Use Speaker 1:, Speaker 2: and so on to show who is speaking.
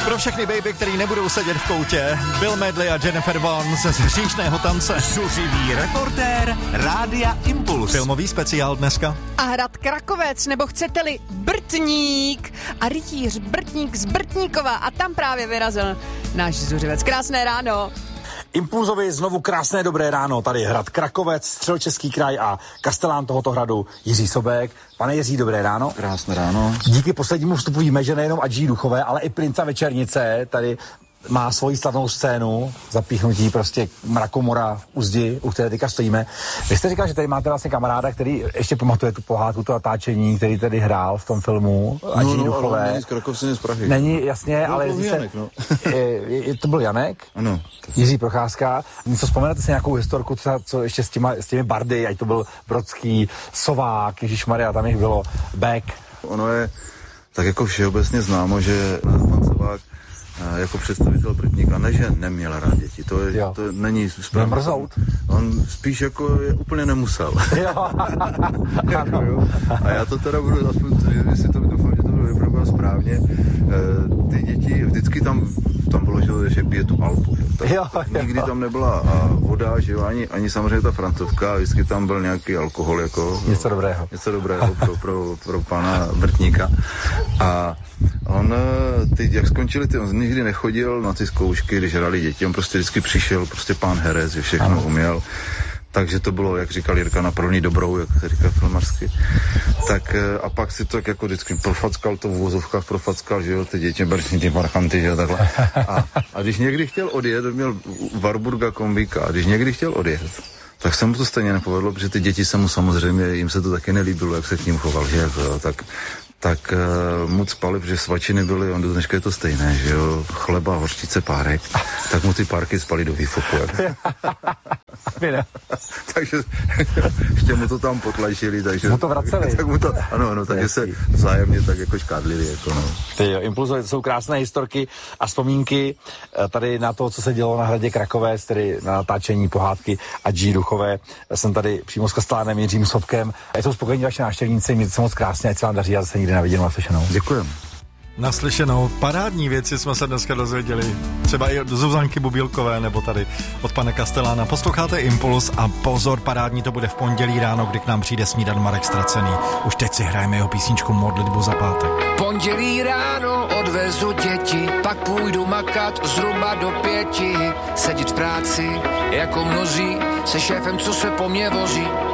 Speaker 1: Pro všechny baby, který nebudou sedět v koutě, Bill Medley a Jennifer Vaughn z Hříšného tance.
Speaker 2: Zuřivý reportér Rádia Impuls.
Speaker 1: Filmový speciál dneska.
Speaker 3: A hrad Krakovec, nebo chcete-li Brtník a rytíř Brtník z Brtníkova. A tam právě vyrazil náš Zuřivec. Krásné ráno.
Speaker 4: Impulzovi znovu krásné dobré ráno. Tady hrad Krakovec, Středočeský kraj a kastelán tohoto hradu Jiří Sobek. Pane Jiří, dobré ráno.
Speaker 5: Krásné ráno.
Speaker 4: Díky poslednímu vstupu víme, že nejenom Adží Duchové, ale i Princa Večernice tady má svoji slavnou scénu, zapíchnutí prostě mrakomora u zdi, u které teďka stojíme. Vy jste říkal, že tady máte vlastně kamaráda, který ještě pamatuje tu pohádku, to natáčení, který tady hrál v tom filmu. Adží Duchové.
Speaker 5: Ale není z Krakovce, z Prahy.
Speaker 4: Není, jasně,
Speaker 5: no,
Speaker 4: ale
Speaker 5: Janek, no.
Speaker 4: To byl Janek?
Speaker 5: Ano.
Speaker 4: Jiří Procházka. Co vzpomenete si nějakou historku, co ještě s těmi bardy, ať to byl Brodský, Sovák, Ježišmarja, tam jich bylo, Beck.
Speaker 5: Ono je tak jako všeobecně známo, že pan Sovák jako představitel Brtníka, ne, že neměl rád děti, to není správně.
Speaker 4: Mrzout.
Speaker 5: On spíš jako je úplně nemusel.
Speaker 4: Jo.
Speaker 5: A já to teda budu aspoň, jestli to doufám, že to bylo vypravovat správně. Ty děti, vždycky tam bylo, že pije tu Alpu. Nikdy tam nebyla voda, že jo, ani samozřejmě ta frantovka, vždycky tam byl nějaký alkohol, jako
Speaker 4: něco dobrého.
Speaker 5: Něco dobrého pro pana Brtníka. A on, jak skončili, on nikdy nechodil na ty zkoušky, když hrali děti, on prostě vždycky přišel, prostě pán herec, že všechno uměl. Takže to bylo, jak říkal Jirka, na první dobrou, jak se říká filmarsky. Tak a pak si to jako vždycky profackal, to v uvozovkách profackal, že jo, ty děti, ty parchanty, že jo, takhle. A když někdy chtěl odjet, měl Warburga kombíka, a když někdy chtěl odjet, tak se mu to stejně nepovedlo, protože ty děti se mu samozřejmě, jim se to taky nelíbilo, jak se k ním choval, že jo, tak moc spali, protože svačiny byly, on do dneška je to stejné, že jo, chleba, hořčice, párek, tak mu ty párky spali do výfoku. Takže ještě mu to tam potlačili, takže...
Speaker 4: Mu to vraceli.
Speaker 5: Tak mu to, ano, takže se vzájemně tak jako škádlili, jako no.
Speaker 4: Impulzové, to jsou krásné historky a vzpomínky tady na to, co se dělo na hradě Krakovec, tedy na natáčení pohádky Adží Duchové. Já jsem tady přímo s kastelánem Jiřím Sobkem. Jsou spokojení vaši návštěvníci, mějte se moc krásně, ať se vám daří a zase nikdy na viděnou, naslyšenou.
Speaker 5: Děkujem.
Speaker 1: Naslyšenou. Parádní věci jsme se dneska dozvěděli. Třeba i od Zuzanky Bubílkové nebo tady od pana Kastelána. Posloucháte Impuls a pozor, parádní to bude v pondělí ráno, kdy k nám přijde snídat Marek Ztracený. Už teď si hrajeme jeho písničku Modlitbu za pátek.
Speaker 6: Pondělí ráno odvezu děti, pak půjdu makat zhruba do 5. Sedět v práci jako mnozí, se šéfem, co se po mně vozí.